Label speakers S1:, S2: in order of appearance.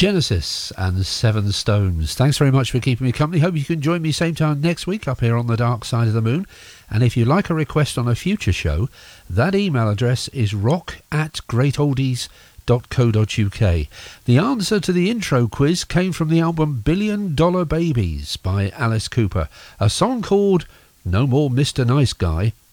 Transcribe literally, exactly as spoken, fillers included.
S1: Genesis and the Seven Stones. Thanks very much for keeping me company. Hope you can join me same time next week up here on the Dark Side of the Moon. And if you like a request on a future show, that email address is rock at greatoldies dot co dot uk. The answer to the intro quiz came from the album Billion Dollar Babies by Alice Cooper, a song called No More Mister Nice Guy